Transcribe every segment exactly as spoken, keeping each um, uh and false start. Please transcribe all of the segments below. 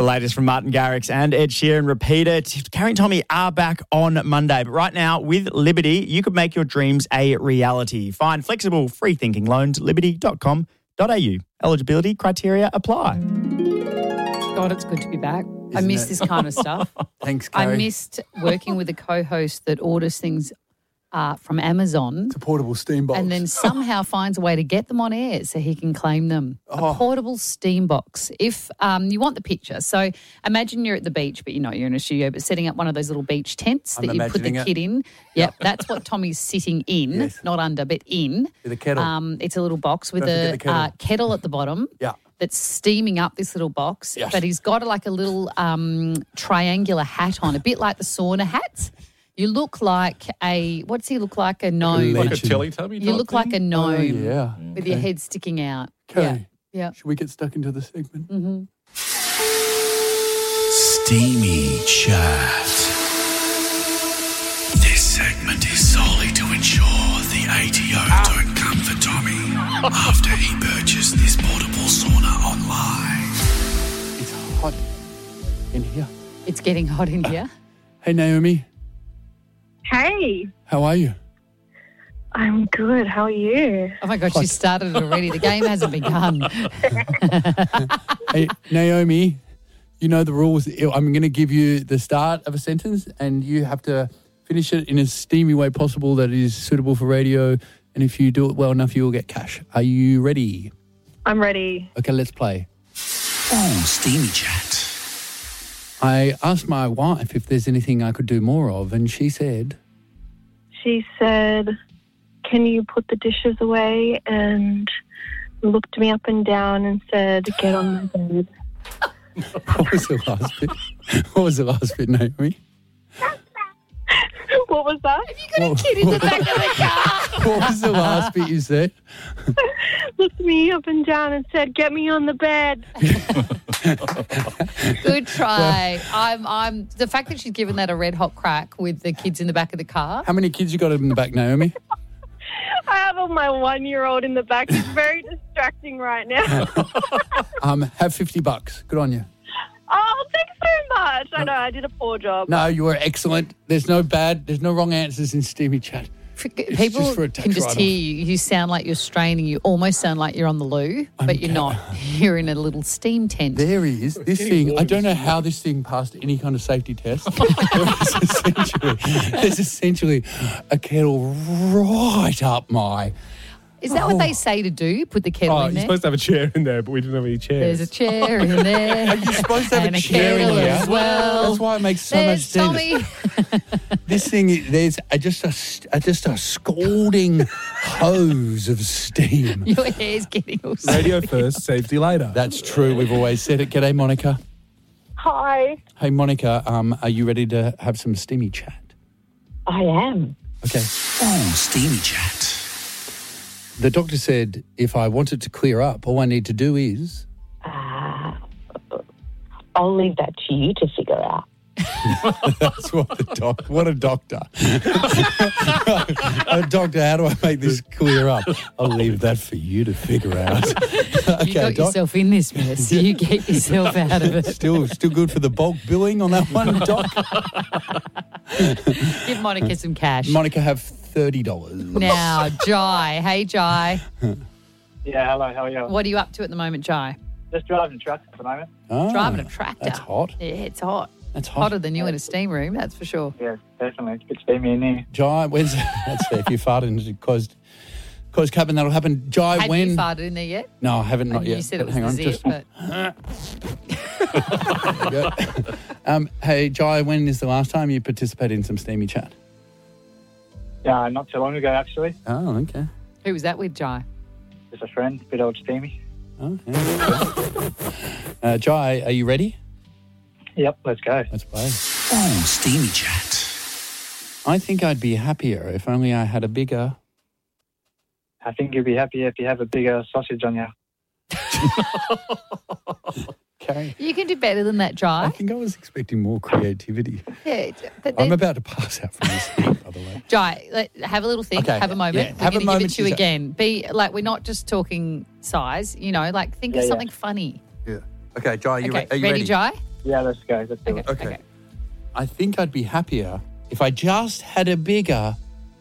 The latest from Martin Garrix and Ed Sheeran. Repeat it. Carrie and Tommy are back on Monday. But right now, with Liberty, you could make your dreams a reality. Find flexible, free-thinking loans at liberty dot com dot a u. Eligibility criteria apply. God, it's good to be back. Isn't I miss it? this kind of stuff. Thanks, Carrie. I missed working with a co-host that orders things uh, from Amazon It's a portable steam box. and then somehow finds a way to get them on air so he can claim them. Oh. A portable steam box. If um, you want the picture, so imagine you're at the beach, but you know you're in a studio, but setting up one of those little beach tents I'm that you put the imagining it. kid in. Yep, that's what Tommy's sitting in, Yes. not under, but in. With a kettle. Um, it's a little box with Don't forget a the kettle. Uh, kettle at the bottom. Yeah. That's steaming up this little box, Yes. but he's got like a little um, triangular hat on, a bit like the sauna hats. You look like a, what's he look like? A gnome. Like Like a Teletubby You type look like a thing? gnome Oh, yeah. with your head sticking out. Carrie, Yeah. Yeah. should we get stuck into the segment? Mm-hmm. Steamy Chat. This segment is solely to ensure the A T O don't come for Tommy after he purchased this portable sauna online. It's hot in here. It's getting hot in here. Hey, Naomi. Hey, How are you? I'm good. How are you? Oh my God, she started it already. The game hasn't begun. Hey, Naomi, you know the rules. I'm going to give you the start of a sentence and you have to finish it in as steamy way possible that is suitable for radio. And if you do it well enough, you will get cash. Are you ready? I'm ready. Okay, let's play. Oh, Steamy Chat. I asked my wife if there's anything I could do more of, and she said, She said, "Can you put the dishes away?" And looked me up and down and said, "Get on my bed." what was the last bit? What was the last bit, Naomi? What was that? You got a kid in the back of the car. What was the last bit you said? Looked me up and down and said, "Get me on the bed." Good try. I'm. I'm. The fact that she's given that a red hot crack with the kids in the back of the car. How many kids you got in the back, Naomi? I have on my one-year-old in the back. It's very distracting right now. Um, have fifty bucks. Good on you. Oh, thanks so much. I know I did a poor job. No, you were excellent. There's no bad, there's no wrong answers in Steamy Chat. People just for a tax can just write-off. hear you. You sound like you're straining. You almost sound like you're on the loo, but you're not. You're in a little steam tent. There is this thing. I don't know how this thing passed any kind of safety test. there's, essentially, there's essentially a kettle right up my. Is that what they say to do? Put the kettle Oh, in you're there? supposed to have a chair in there, but we didn't have any chairs. There's a chair in there. You're supposed to have and a chair in kettle here. as well. That's why it makes so There's much sense. Tommy. This thing, there's a, just a, a just a scalding hose of steam. Your hair's getting all Radio first, safety later. That's true. We've always said it. G'day, Monica. Hi. Hey, Monica. Um, are you ready to have some steamy chat? I am. Okay. Oh, Steamy Chat. The doctor said if I wanted to clear up, all I need to do is. Uh, I'll leave that to you to figure out. That's what the doc. What a doctor. A doctor, how do I make this clear up? I'll leave that for you to figure out. Okay, You got doc. yourself in this mess. You get yourself out of it. Still, still good for the bulk billing on that one, doc. Give Monica some cash. Monica, have thirty dollars. Now, Jai. Hey, Jai. Yeah, hello, how are you? What are you up to at the moment, Jai? Just driving trucks at the moment. Ah, Driving a tractor. That's hot. Yeah, it's hot. That's hot. Hotter than you in a steam room, that's for sure. Yeah, definitely. It's a bit steamy in here. Jai, when's that's fair. If you farted and it caused caused cabin, that'll happen. Jai, Have when? you farted in there yet? No, I haven't. Not You yet. said it but was hang the on, zip, just. but There you go. um, hey, Jai, when is the last time you participated in some steamy chat? Yeah, not too long ago, actually. Oh, okay. who was that with, Jai? Just a friend, a bit old steamy. Oh, yeah, okay. uh, Jai, are you ready? Yep, let's go. Let's play. Oh, Steamy Chat. I think I'd be happier if only I had a bigger. I think you'll be happier if you have a bigger sausage on you. Okay. You can do better than that, I Jai. think I was expecting more creativity. Yeah, but I'm then- about to pass out from this thing, by the way. Jai, let, have a little think. Okay, Have a moment. yeah, We're have a going to give moment, it to you she's- again. Be like, we're not just talking size. You know, like think Yeah, of yeah. something funny. Yeah. Okay, Jai, are you, Okay, re- are you ready, ready? Jai? Yeah, let's go. Let's do Okay. it. Okay. okay. I think I'd be happier if I just had a bigger.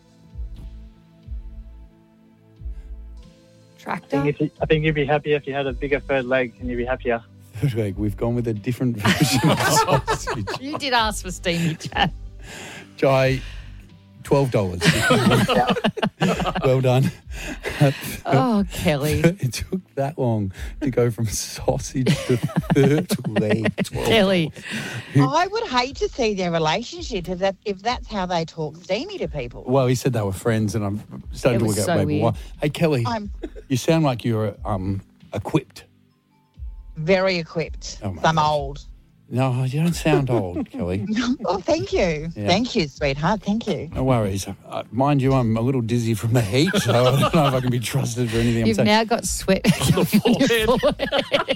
I Tractor. think, if you, I think you'd be happier if you had a bigger third leg, and you'd be happier. Third leg. We've gone with a different version of sausage. You did ask for steamy chat. Jai, twelve dollars. Well done. Oh, Kelly. It took that long to go from sausage to third leg. Kelly. I would hate to see their relationship if that if that's how they talk steamy to people. Well, he said they were friends, and I'm starting It to was work out so maybe weird. why. Hey, Kelly, I'm you sound like you're um, equipped. very equipped. Oh, my I'm gosh. old. No, you don't sound old, Kelly. Oh, thank you. Yeah. Thank you, sweetheart. Thank you. No worries. Uh, mind you, I'm a little dizzy from the heat, so I don't know if I can be trusted for anything I'm You've saying. now got sweat on your forehead.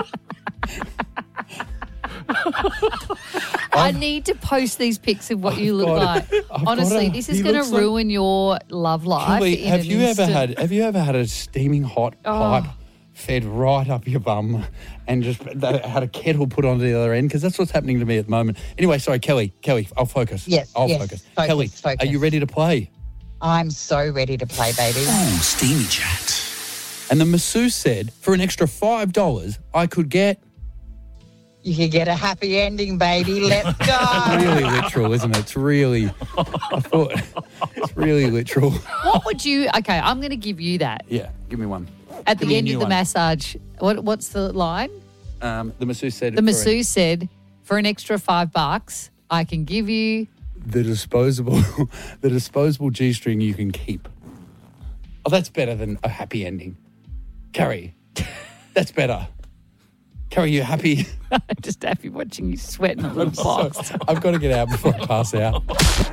I need to post these pics of what you look got like. it. I've Honestly, got it. this is He going to looks like- ruin your love life. Kelly, in have an you instant. ever had have you ever had a steaming hot Oh. pipe fed right up your bum and just that had a kettle put onto the other end? Because that's what's happening to me at the moment. Anyway, sorry, Kelly. Kelly, I'll focus. Yes, I'll yes, focus. focus, Kelly, focus. are you ready to play? I'm so ready to play, baby. Ooh, steamy chat. And the masseuse said for an extra five dollars, I could get. You could get a happy ending, baby. Let's go. Really literal, isn't it? It's really. I thought it's really literal. What would you? Okay, I'm going to give you that Yeah, give me one. at Give the me a end new of the one. massage. What? What's the line? Um, the masseuse said. The for masseuse said, "For an extra five bucks, I can give you." the disposable, the disposable G-string you can keep. Oh, that's better than a happy ending. Carrie, that's better. Carrie, you happy? I'm just happy watching you sweat in a little box. I've got to get out before I pass out.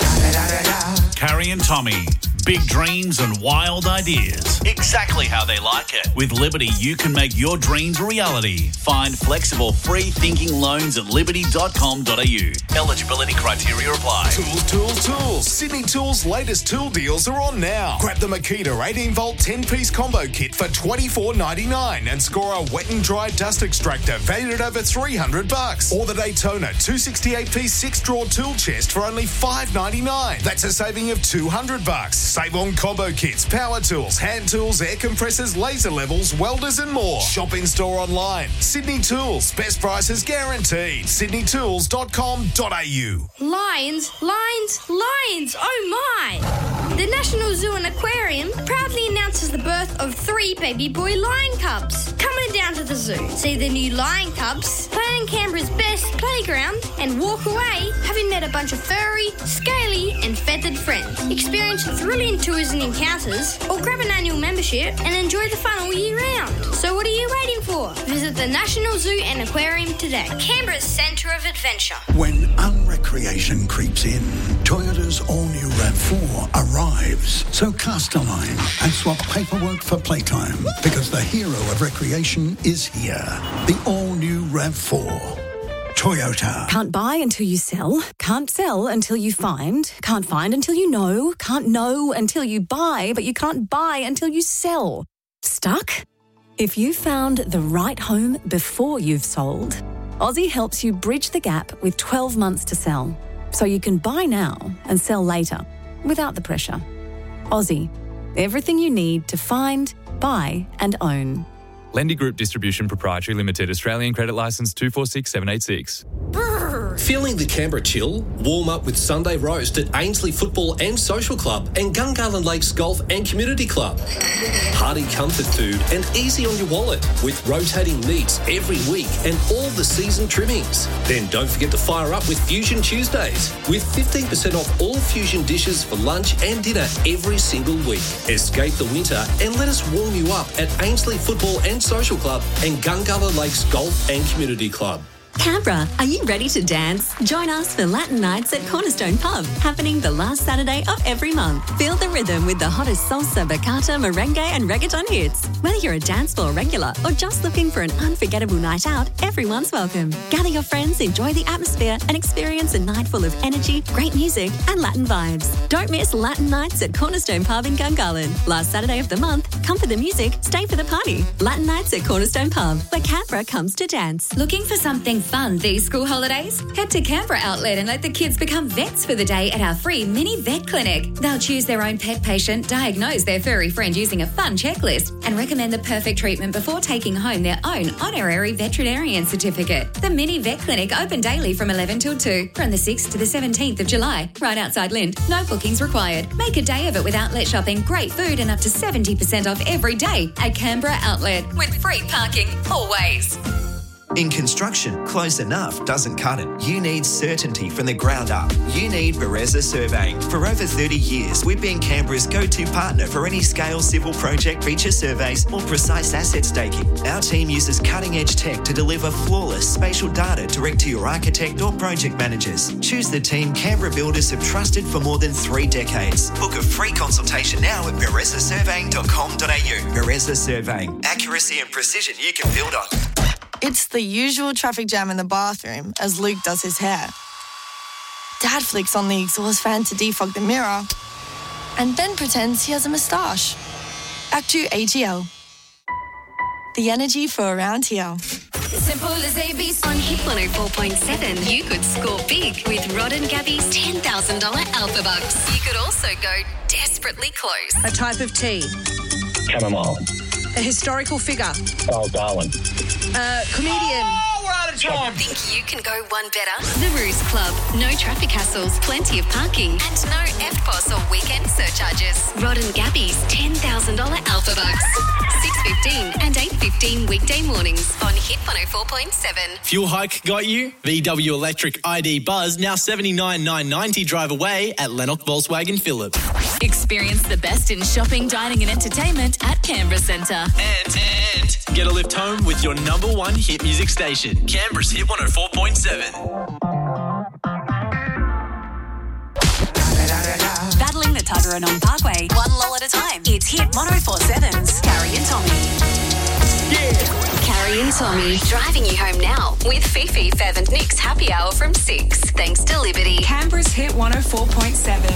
Carrie and Tommy. Big dreams and wild ideas. Exactly how they like it. With Liberty, you can make your dreams a reality. Find flexible, free thinking loans at liberty dot com dot a u. Eligibility criteria apply. Tools, tools, tools. Sydney Tools' latest tool deals are on now. Grab the Makita eighteen volt ten piece combo kit for twenty-four ninety-nine and score a wet and dry dust extractor valued at over three hundred bucks. Or the Daytona two sixty-eight piece six drawer tool chest for only five ninety-nine. That's a saving of two hundred bucks. Save on combo kits, power tools, hand tools, air compressors, laser levels, welders and more. Shop in store online. Sydney Tools. Best prices guaranteed. sydney tools dot com dot a u. Lions, lions, lions, oh my! The National Zoo and Aquarium proudly announces the birth of three baby boy lion cubs. Come on down to the zoo, see the new lion cubs, play on Canberra's best playground, and walk away having met a bunch of furry, scaly, and feathered friends. Experience thrilling tours and encounters, or grab an annual membership and enjoy the fun all year round. So what are you waiting for? Visit the National Zoo and Aquarium today. Canberra's centre of adventure. When unrecreation creeps in, Toyota's all-new RAV four arrives. So cast a line and swap paperwork for playtime, because the hero of recreation is here. The all-new RAV four. Toyota. Can't buy until you sell. Can't sell until you find. Can't find until you know. Can't know until you buy, but you can't buy until you sell. Stuck? If you found the right home before you've sold, Aussie helps you bridge the gap with twelve months to sell, so you can buy now and sell later without the pressure. Aussie, everything you need to find, buy and own. Lendy Group Distribution Proprietary Limited, Australian Credit Licence two four six seven eight six. Feeling the Canberra chill? Warm up with Sunday Roast at Ainsley Football and Social Club and Gungahlin Lakes Golf and Community Club. Hearty comfort food and easy on your wallet with rotating meats every week and all the season trimmings. Then don't forget to fire up with Fusion Tuesdays with fifteen percent off all Fusion dishes for lunch and dinner every single week. Escape the winter and let us warm you up at Ainsley Football and Social Club and Gungahlin Lakes Golf and Community Club. Canberra, are you ready to dance? Join us for Latin Nights at Cornerstone Pub, happening the last Saturday of every month. Feel the rhythm with the hottest salsa, bachata, merengue and reggaeton hits. Whether you're a dance floor regular or just looking for an unforgettable night out, everyone's welcome. Gather your friends, enjoy the atmosphere and experience a night full of energy, great music and Latin vibes. Don't miss Latin Nights at Cornerstone Pub in Gungahlin. Last Saturday of the month, come for the music, stay for the party. Latin Nights at Cornerstone Pub, where Canberra comes to dance. Looking for something fun these school holidays? Head to Canberra Outlet and let the kids become vets for the day at our free mini vet clinic. They'll choose their own pet patient, diagnose their furry friend using a fun checklist, and recommend the perfect treatment before taking home their own honorary veterinarian certificate. The mini vet clinic open daily from eleven till two, from the sixth to the seventeenth of July, right outside Lind. No bookings required. Make a day of it with outlet shopping, great food, and up to seventy percent off every day at Canberra Outlet, with free parking always. In construction, close enough doesn't cut it. You need certainty from the ground up. You need Bereza Surveying. For over thirty years, we've been Canberra's go-to partner for any scale civil project feature surveys or precise asset staking. Our team uses cutting-edge tech to deliver flawless spatial data direct to your architect or project managers. Choose the team Canberra builders have trusted for more than three decades. Book a free consultation now at bereza surveying dot com dot a u. Bereza Surveying. Accuracy and precision you can build on. It's the usual traffic jam in the bathroom as Luke does his hair. Dad flicks on the exhaust fan to defog the mirror and then pretends he has a moustache. Act two A G L. The energy for around here. Simple as A B C. On Hit one oh four point seven, you could score big with Rod and Gabby's ten thousand dollars Alpha Bucks. You could also go desperately close. A type of tea. Chamomile. A historical figure. Oh, Darwin. A comedian. Oh, we're out of time. Think you can go one better? The Ruse Club. No traffic hassles, plenty of parking, and no F P O S or weekend surcharges. Rod and Gabby's ten thousand dollars Alpha Bucks. six fifteen and eight fifteen weekday mornings on Hit one oh four point seven. Fuel hike got you? V W Electric I D Buzz now seventy-nine thousand nine hundred ninety drive away at Lennox Volkswagen Phillip. Experience the best in shopping, dining and entertainment at Canberra Centre. And, and get a lift home with your number one hit music station, Canberra's Hit one oh four point seven. Battling the Tuggeranong Parkway, one lull at a time. It's Hit one oh four seven's Carrie and Tommy. Yeah. Carrie and Tommy, driving you home now with Fifi, Fev and Nick's happy hour from six. Thanks to Liberty. Canberra's Hit one oh four point seven.